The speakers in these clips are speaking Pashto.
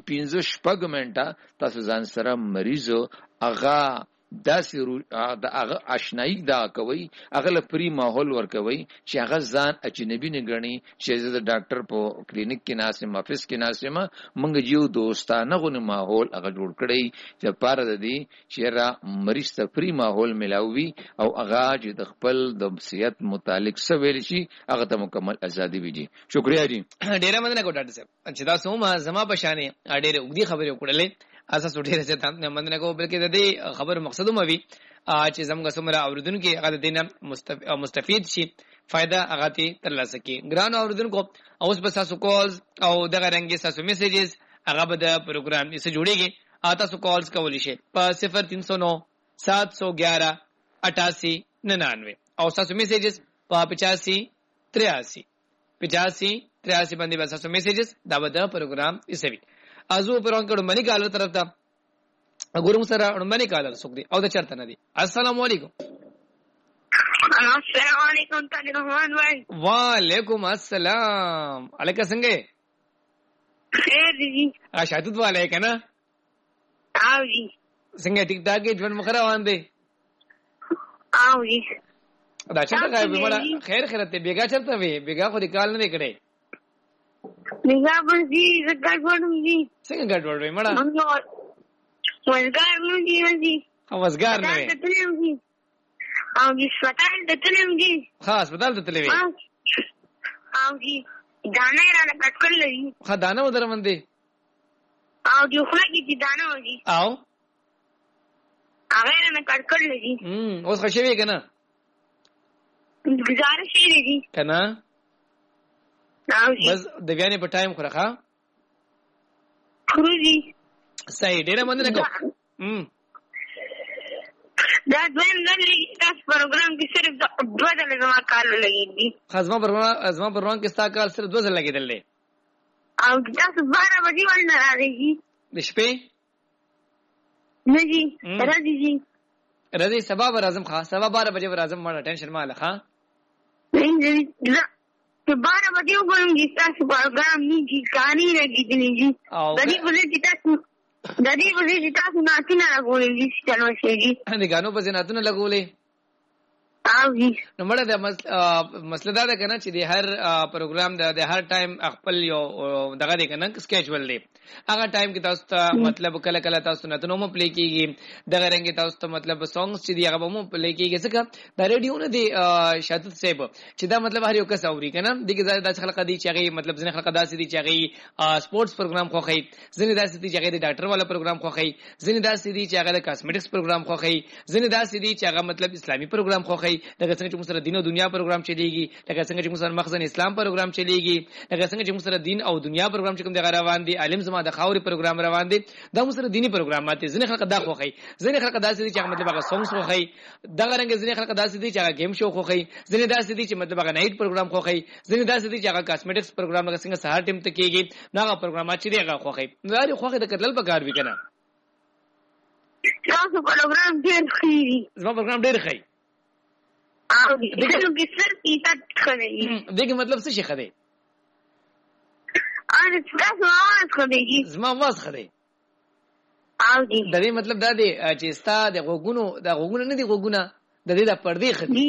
15 شپږ منټه تاسو ځان سره مریضو اغا داسې د هغه آشنایی دا کوي، هغه له پری ماحول ورکوي چې هغه ځان اجنبي نه ګڼي چې زه د ډاکټر په کلینیک کې ناسم افس کې ناسم مونږ یو دوستانه غو ماحول هغه جوړ کړی چې پاره د دې چې را مریض ته پری ماحول ملاوي او هغه چې د خپل د صحت متعلق څه ویل شي هغه ته مکمل ازادي وي. شکریا جی. ډیره مننه کو ډاکټر صاحب چې دا سوما زما بشانه ډیره وګړي خبرې وکړلې اساس ډیره چې تاسو مننه کو بلکې د دې خبر مقصد مو وي چې زموږ سمره اوردونکو هغه دینه مستفید شي، فائدہ هغه ته ترلاسه کی. ګران اوردونکو اوس به تاسو کالز او دغه رنګي تاسو میسیجز هغه به د پروګرام یې سره جوړیږي. تاسو کالز کولی شئ په 0309 711 8899 او تاسو میسیجز په 8583 باندې به تاسو میسیجز دا به د پروګرام یې سوي. ازو پرون کډو منی کالر طرف ته ګورم سره منی کالر سوک دی او د چرته نه دی. السلام علیکم. السلام علیکم تعالی رحمان بھائی. وعلیکم السلام. علیکم څنګه خیر دی شهادت والے کنه او جی څنګه ټیک ټاک ژوند مخره وان دی او جی دا چرته کوي بمړه خیر خیرته بیګا چرته وی بیګا خو د کال نه کړي نگا بنجی زګړ وډم جی څنګه ګډ وډوي مړه وزګار نو جی وزګار نه وي او جی سپیټال ته تلم جی ها سپیټال ته تلوي او جی دانه را کټ کړل ها دانه ودر باندې او جی خو کې دانه وږي او هغه نه کټ کړل جی اوس خوشوي کنه گزارش یې دی کنه بس د بیانې په ټایم خورخه خروجي صحیح. ډیره مننه کوم. دا دویم غلې تاسو پروګرام کې صرف دوه ځله زما کال لګېږي. خزما پروګرام کې ستا کال صرف دوه ځله لګېدل دی او تاسو 12 بجې ولنه راځي د شپې نه جی راځي جی راځي سبا به راځم ښه سبا 12 بجې به راځم مړه ټینشن ماله ښه نه تو 12 بجے وګورم چې تاسو پروګرام نیږي کانی راګیدلی جی د دې په تاسو ناتونه راغولې دي چې چلو شي د غانو په ناتونه لګولې او جی نو مړه د مسله دا ده کنه چې د هر پروګرام د هر ټایم خپل یو دغه دی کنه سکیجول دی. هغه ټایم کې تاسو ته مطلب کله کله تاسو نه نو پلی کیږي دغه رنګ تاسو ته مطلب سونګز چې دی هغه مو پلی کیږي ځکه د ریډیو نه دی شاتت صاحب چې دا مطلب هر یو کس اوري کنه دغه د خلک دی چې هغه مطلب ځنه خلک داسې دي چې هغه سپورتس پروګرام خوخی ځنه داسې دي چې هغه د ډاکټر والا پروګرام خوخی ځنه داسې دي چې هغه د کاسمیټکس پروګرام خوخی ځنه داسې دي چې هغه مطلب اسلامي پروګرام خوخی لکه څنګه چې موږ سره دین او دنیا پروګرام چلیږي لکه څنګه چې موږ سره مخزن اسلام پروګرام چلیږي لکه څنګه چې موږ سره دین او دنیا پروګرام چې کوم دی روان دي علم زما د خاوري پروګرام روان دي دا موږ سره دینی پروګرامات دي ځنه خلک دا خوخی ځنه خلک داسې دي چې مطلب هغه سونګز خوخی دغه رنګ ځنه خلک داسې دي چې هغه گیم شو خوخی ځنه داسې دي چې مطلب هغه نایټ پروګرام خوخی ځنه داسې دي چې هغه کاسمیټکس پروګرام لکه څنګه سهار ټیم ته کیږي هغه پروګرامات چې دی هغه خوخی دا خوخی د کتل په کار وی کنه تاسو پروګرام ډیر خېری زما پروګرام ډیر خې او دغه کې سر کیټ خړې دغه مطلب څه شي خړې ان تاسو आवाज خړې زما आवाज خړې او دې د دې مطلب دا دی چې ستا د غوګونو نه دی غوګونه د دې د پردې خړې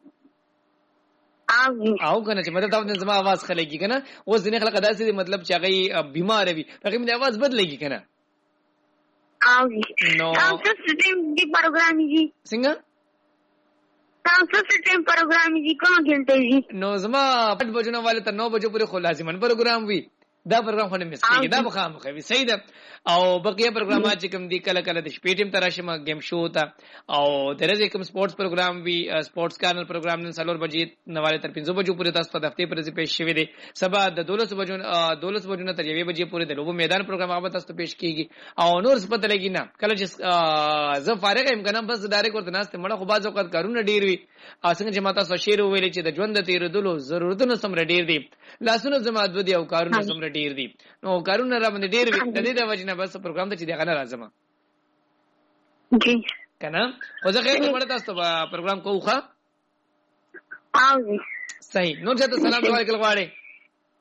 او کنه چې مطلب دا زما आवाज خړېږي کنه اوس ځنه خلک داسې مطلب چې هغه بیمار وي هغه د आवाज بدلېږي کنه او نو تاسو ټیم دی پروګرام دی څنګه تاسو ټیم پروګرام دی کوم ګنټه دی نو زما 8 بجو نه والے تر 9 بجو پورې خو لازمن پروګرام وي دا پروګرام خو نه مس کیږي دا بخام خوي صحیح ده او بقيه پروګرامات چې کوم دي کله کله د شپې ټیم تراشم گیم شو تا او درځي کوم سپورتس پروګرام وی سپورتس کارنل پروګرام نن 3 بجې نواله تر 5 بجو پورې تاسو په هفته پر پیش شوی دی سبا د 12 بجو نه تر 1 بجې پورې د لوبو میدان پروګرام هغه تاسو پیش کیږي او نور څه پته لګی نه کله چې زه فارغ یم کنه بس ډایرکټ ورته ناست مړه خو باز اوقات کارونه ډیر وی اسنګ چې ماته سشیر ویلې چې د ژوند د تیرېدلو ضرورتونه سم ډیر دي لاسونه زما د ودی او کارونه سم ډیر دي نو کارونه را باندې ډیر وی د دې د وجنه بس پروګرام ته چې دغه نه راځم جی کنه خو زه خیر مړه تاسو پروګرام کوخه او صحیح نو ځته سلام علیکم غواړي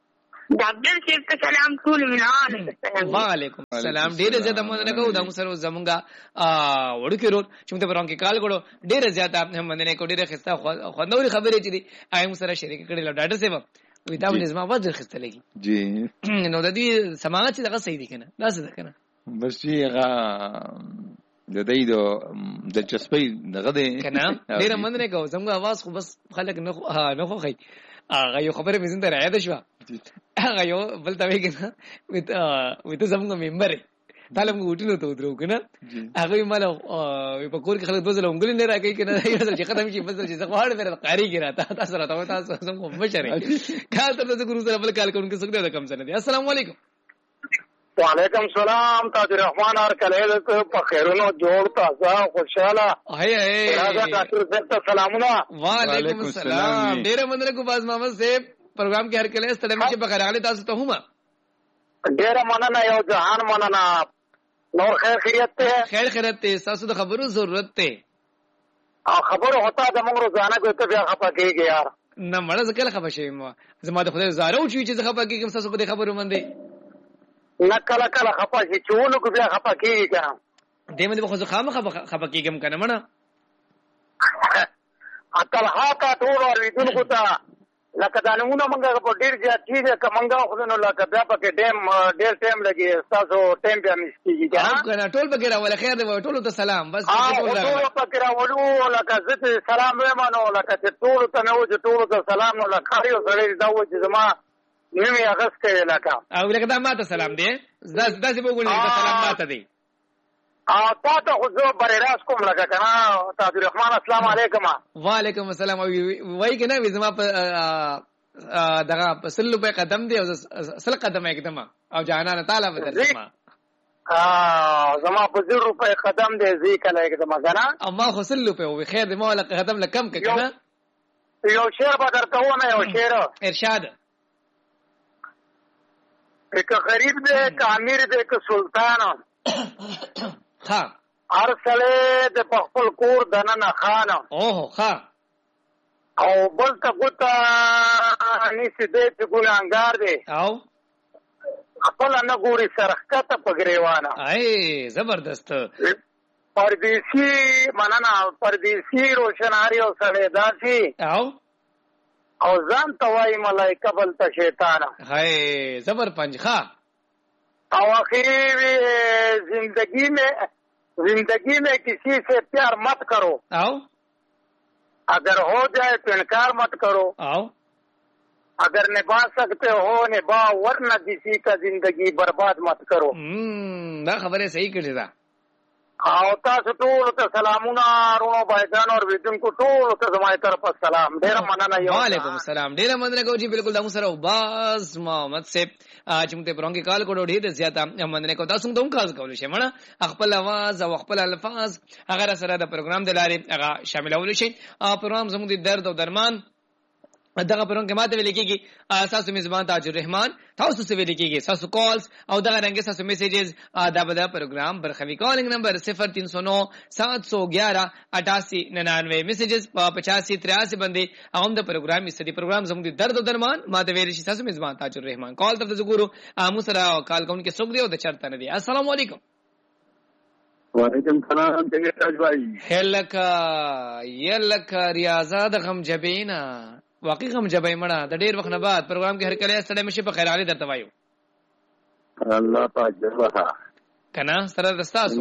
ډاکټر صاحب ته سلام ټول منان وعلیکم السلام ډیر زیاته مننه کوم د موږ سره زمونږه وړوکی رول چې موږ په رنګ کې کال کړو ډیر زیاته مننه کوم ډیر خسته خوندوري خبرې چې دي ایم سره شریک کړي ډاکټر صاحب وې دا ولې زما وځ خسته لګي جی نو د دې سماعت چې دغه صحیح دي کنه دا څه ده کنه بس هغه د دې د چسپې دغه دې کنه ډیر مننه کوم زموږ आवाज خو بس خلک نه خو خي هغه یو خبره مې زنده راځي شو هغه یو بل ته ویګنه وته زموږ ممبر تعالی موږ وټینو ته درو کنه هغه مال په کور کې خلک دوزله انګل نه راکې کنه چې ختم شي بس چې زغواړ مې قاری کې راته تاسو راته تاسو څنګه مشره کال ته د ګورو سره بل کال کوونکې څنګه د کم سره دي السلام علیکم وعلیکم السلام تاج الرحمن اور کله په خیرونو جوړ تازه خوشاله راځه ډاکټر صاحب ته سلامونه وعلیکم السلام ډیر مننه کو باز محمد صاحب پروګرام کې هر کله ستړي مې په خیراله تاسو ته هم ډیر مننه یو جهان مننه نور خیر خیریت ته خیر خیریت ته تاسو د خبرو ضرورت ته خبرو هوتا د موږ روزانه کوته بیا خپه کېږي یار نه مړه ځکه خپه شي زما د خدای زارو چې خپه کېږم تاسو په خبرو باندې نه کله کله خپه شي چونو کو بیا خپه کېږي کنه دې مې خو خامہ خپه کېږم کنه مړه اکل هاته ټول ورېدونکو ته لکه دا نمونه مونږه په ډیر ځای چې کومنګا خو نو لکه بیا پکې ډیر ټایم لګي تاسو ټایم بیا مسکیږي کنه ټول پکې راول خیر دی ټول ته سلام بس ټول پکې راولو لکه زه سلام ومنو لکه ټول ته نو چې ټول ته سلام نو لکه یو سره دا و چې زما نیمه اگست کې لکه او لکه دا ماته سلام دی داسې وګورئ دا سلام ماته دی تا خو زه بری راز کوم لکه کنه تاج الرحمن السلام علیکم وعلیکم السلام وای کنه زما په دغه په سلو په قدم دی او سل قدم एकदम او جانانه تعالی بدر زما زما په 0 روپے قدم دی زی کله एकदम کنه اما خو سلو په وي خیر دی مولا قدم لکم کنه یو شعر بدر کوونه یو شعر ارشاد ایک غریب دی ایک امیر دی ایک سلطان ها ارسله د خپل کور دننه خان اوه ها او بل ته ګوتا نيسي دې چې ګولانګار دی او خپل نه ګوري سرخته په غریوانه ای زبردست پردیسی مننه پردیسی روشناری او سړی داسي او ځان توای ملائکه بل ته شیطان هاي زبر پنج ها او آخری زندگی میں کسی سے پیار مت کرو اگر ہو جائے تو انکار مت کرو اگر نبھا سکتے ہو نبھاؤ ورنہ کسی کا زندگی برباد مت کرو دا خبره صحیح کړی دا او تاسو ټول ته سلامونه رونو بایدان او ویدونکو ټول ته زمای طرف سلام ډیر مننه یو وعلیکم السلام ډیر مننه کوم بالکل دا سره باز محمد صاحب چې موږ ته پرونګي کال کوډو ډیر زیاته مننه کو تاسو ته کال کول شي مړه خپل आवाज او خپل الفاظ هغه سره د پروګرام د لارې هغه شاملول شي پروګرام زموږ د درد او درمان دغه پرونګه ماته ویل کېږي اساس میزبان تاج الرحمن تاسو څه ویل کېږي تاسو کالز او دغه رنګ تاسو میسیجز دا به دا پروګرام برخوي کالینګ نمبر 0309 711 8899 میسیجز په 8583 باندې هم د پروګرام استدي پروګرام زموږ د درد او درمان ماته ویل شي تاسو میزبان تاج الرحمن کال ته زګورو مو سره کال کوم کې څوک دی او د چرته نه دی السلام علیکم وعلیکم السلام څنګه تاج بھائی هلکا یلکا ریاضت غم جبینا واقعي غم جبای مړه د ډیر وخت نه بعد پروګرام کې هر کله ستړي مشي په خیر علي درته وایو الله پاک دې کنه سره دستاسو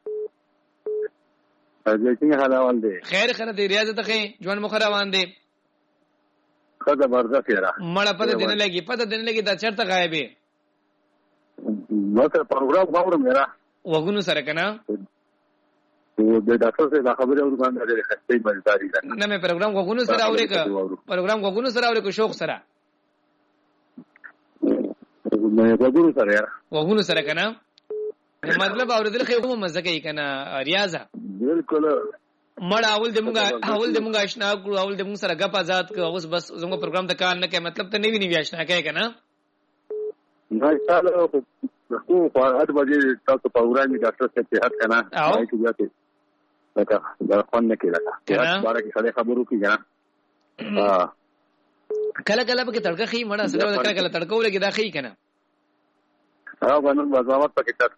دې څنګه حالوال دي خیر خنه دې ریاضت ته ژوند مخ روان دي خدا برزه پیرا مړه پته دینه لګي دا چرته غایب وي نو ته پروګرام باور میرا وګونو سره کنه د ډاکټر سره دا خبره ور باندې لري خسته مزداري ده نه مې پروګرام وګونو سره اورې کو شوق سره وګونو سره کنه مطلب اوریدل خو کوم مزه کوي کنه ریاضه بالکل مړ اول د مونږه آشنا کړو اول د مونږ سره غپ آزاد کړو اوس بس زموږ پروګرام ته کار نه کوي مطلب ته نوی آشنا کوي کنه نه تعالی خو فارغت بجې تاسو پروګرام ډاکټر څخه صحت کنه وایي چې لکه دا خون نه کېږي کنه بارے کې سره خبرو کیږي کله کله به تړکه خي مړه سره کله کله تړکو لګي دا خي کنه باندې بازامت پکې